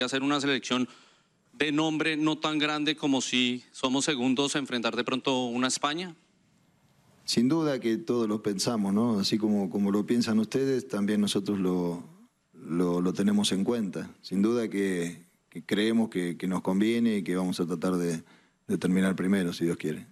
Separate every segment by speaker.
Speaker 1: hacer una selección de nombre no tan grande como si somos segundos a enfrentar de pronto una España?
Speaker 2: Sin duda que todos lo pensamos, ¿no? Así como lo piensan ustedes, también nosotros lo tenemos en cuenta. Sin duda que creemos que nos conviene y que vamos a tratar de terminar primero, si Dios quiere.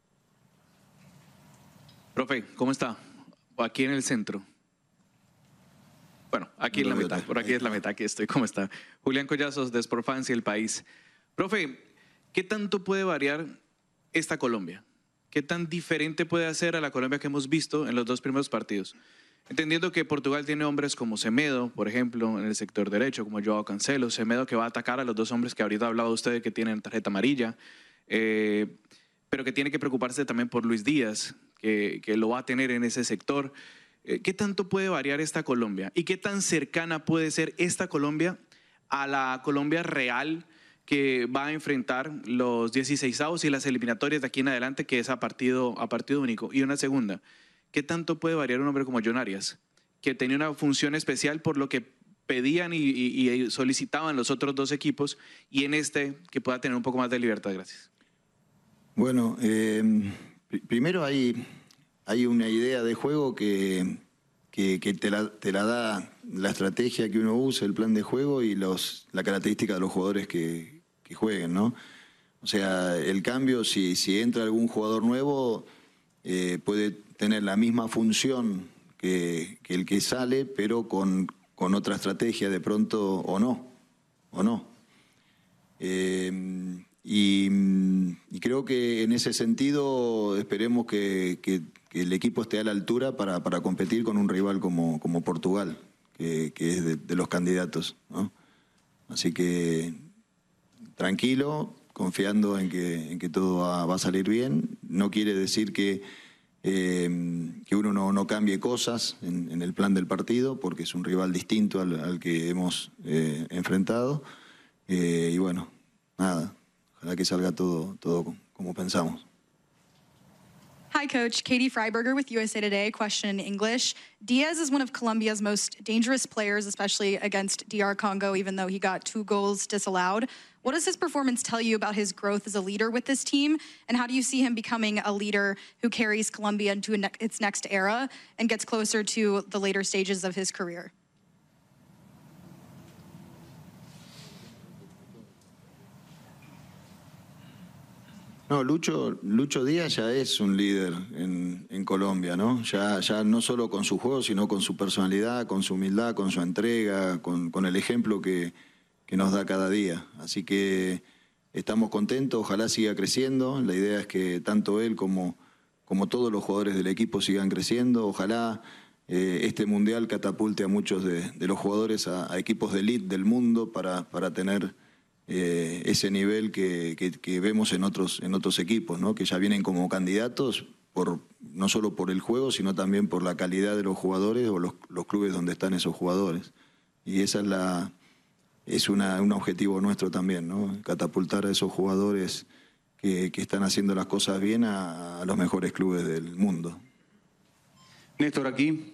Speaker 3: Profe, ¿cómo está? Aquí en el centro. Bueno, aquí en la meta, por aquí es la meta, aquí estoy, ¿cómo está? Julián Collazos, de Sportfans y El País. Profe, ¿qué tanto puede variar esta Colombia? ¿Qué tan diferente puede hacer a la Colombia que hemos visto en los dos primeros partidos? Entendiendo que Portugal tiene hombres como Semedo, por ejemplo, en el sector derecho, como Joao Cancelo, Semedo que va a atacar a los dos hombres que ahorita ha hablado usted que tienen tarjeta amarilla, pero que tiene que preocuparse también por Luis Díaz, que lo va a tener en ese sector. ¿Qué tanto puede variar esta Colombia? ¿Y qué tan cercana puede ser esta Colombia a la Colombia real que va a enfrentar los 16avos y las eliminatorias de aquí en adelante, que es a partido único? Y una segunda, ¿qué tanto puede variar un hombre como John Arias, que tenía una función especial por lo que pedían y solicitaban los otros dos equipos, y en este que pueda tener un poco más de libertad? Gracias.
Speaker 2: Bueno, primero hay una idea de juego que te la da la estrategia que uno usa, el plan de juego y la característica de los jugadores que jueguen, ¿no? O sea, el cambio, si entra algún jugador nuevo, puede tener la misma función que el que sale, pero con otra estrategia de pronto o no. Y creo que en ese sentido esperemos que el equipo esté a la altura para competir con un rival como Portugal, que es de los candidatos, ¿no? Así que tranquilo, confiando en que todo va a salir bien. No quiere decir que uno no cambie cosas en el plan del partido, porque es un rival distinto al que hemos enfrentado. Y bueno, nada, ojalá que salga todo como pensamos.
Speaker 4: Hi, Coach. Katie Freiberger with USA Today. Question in English. Diaz is one of Colombia's most dangerous players, especially against DR Congo, even though he got 2 goals disallowed. What does his performance tell you about his growth as a leader with this team? And how do you see him becoming a leader who carries Colombia into its next era and gets closer to the later stages of his career?
Speaker 2: No, Lucho Díaz ya es un líder en Colombia, ¿no? Ya no solo con su juego, sino con su personalidad, con su humildad, con su entrega, con el ejemplo que nos da cada día. Así que estamos contentos, ojalá siga creciendo. La idea es que tanto él como todos los jugadores del equipo sigan creciendo. Ojalá este mundial catapulte a muchos de los jugadores a equipos de elite del mundo para tener ese nivel que vemos en otros equipos, ¿no? Que ya vienen como candidatos no solo por el juego, sino también por la calidad de los jugadores o los clubes donde están esos jugadores. Y esa es un objetivo nuestro también, ¿no? Catapultar a esos jugadores que están haciendo las cosas bien a los mejores clubes del mundo.
Speaker 5: Néstor, aquí.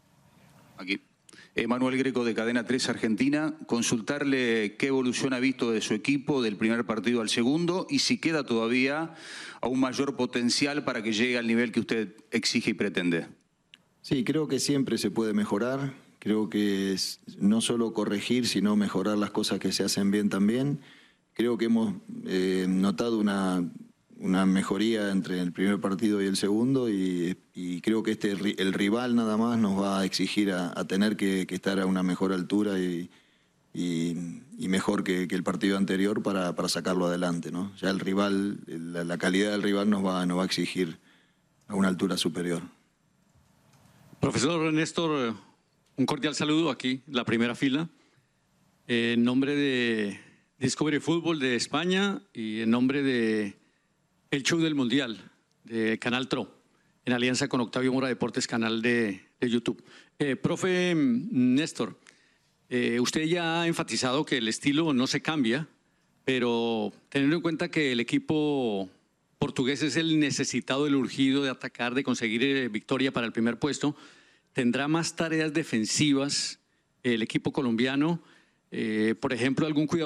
Speaker 5: Manuel Greco, de Cadena 3 Argentina. Consultarle qué evolución ha visto de su equipo del primer partido al segundo y si queda todavía aún mayor potencial para que llegue al nivel que usted exige y pretende. Sí, creo que siempre se puede mejorar. Creo que es no solo corregir, sino mejorar las cosas que se hacen bien también. Creo que hemos notado una mejoría entre el primer partido y el segundo y creo que el rival nada más nos va a exigir a tener que estar a una mejor altura y mejor que el partido anterior para sacarlo adelante, ¿no? Ya el rival, la calidad del rival nos va a exigir a una altura superior.
Speaker 1: Profesor Néstor, un cordial saludo aquí, la primera fila. En nombre de Discovery Fútbol de España y en nombre de El Show del Mundial de Canal Tro, en alianza con Octavio Mora Deportes, canal de YouTube. Profe Néstor, usted ya ha enfatizado que el estilo no se cambia, pero teniendo en cuenta que el equipo portugués es el necesitado, el urgido de atacar, de conseguir victoria para el primer puesto, ¿tendrá más tareas defensivas el equipo colombiano Por ejemplo, algún cuidado